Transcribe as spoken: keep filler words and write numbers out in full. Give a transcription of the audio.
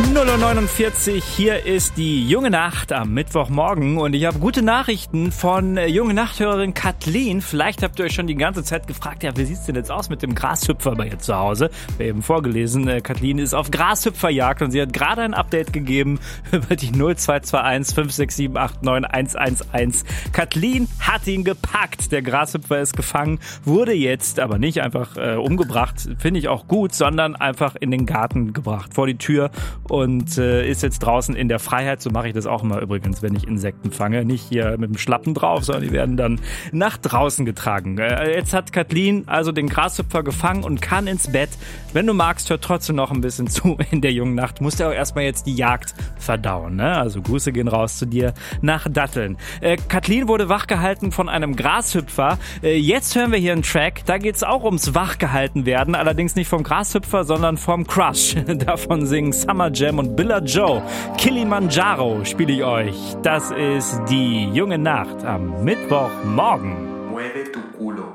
null Uhr neunundvierzig, hier ist die Junge Nacht am Mittwochmorgen und ich habe gute Nachrichten von Junge Nachthörerin Kathleen. Vielleicht habt ihr euch schon die ganze Zeit gefragt, ja, wie sieht's denn jetzt aus mit dem Grashüpfer bei ihr zu Hause? Wir haben eben vorgelesen, Kathleen ist auf Grashüpferjagd und sie hat gerade ein Update gegeben über die null zwei zwei eins fünf sechs sieben acht neun eins eins eins. Kathleen hat ihn gepackt, der Grashüpfer ist gefangen, wurde jetzt aber nicht einfach äh, umgebracht, finde ich auch gut, sondern einfach in den Garten gebracht, vor die Tür und äh, ist jetzt draußen in der Freiheit. So mache ich das auch immer übrigens, wenn ich Insekten fange. Nicht hier mit dem Schlappen drauf, sondern die werden dann nach draußen getragen. Äh, jetzt hat Kathleen also den Grashüpfer gefangen und kann ins Bett. Wenn du magst, hör trotzdem noch ein bisschen zu in der jungen Nacht. Musst du auch erstmal jetzt die Jagd verdauen, ne? Also Grüße gehen raus zu dir nach Datteln. Äh, Kathleen wurde wachgehalten von einem Grashüpfer. Äh, jetzt hören wir hier einen Track. Da geht's auch ums Wachgehalten werden. Allerdings nicht vom Grashüpfer, sondern vom Crush. Davon singen Summer Jam und Billa Joe. Kilimanjaro spiele ich euch. Das ist die junge Nacht am Mittwochmorgen. Mueve tu culo.